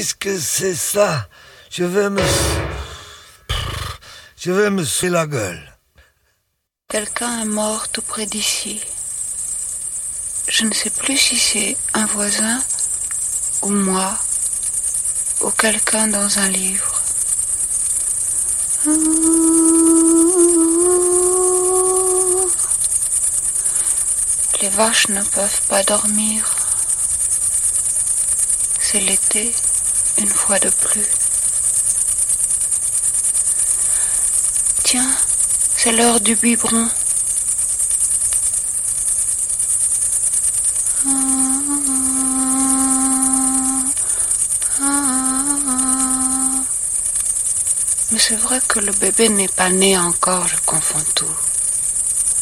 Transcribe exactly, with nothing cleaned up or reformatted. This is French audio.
qu'est-ce que c'est ça? Je vais me... Je vais me suer la gueule. Quelqu'un est mort tout près d'ici. Je ne sais plus si c'est un voisin ou moi ou quelqu'un dans un livre. Les vaches ne peuvent pas dormir. C'est l'été, une fois de plus. Tiens, c'est l'heure du biberon. Mais c'est vrai que le bébé n'est pas né encore, je confonds tout.